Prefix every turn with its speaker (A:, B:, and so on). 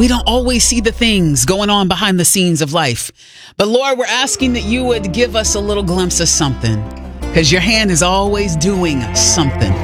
A: We don't always see the things going on behind the scenes of life. But Lord, we're asking that you would give us a little glimpse of something, because your hand is always doing something.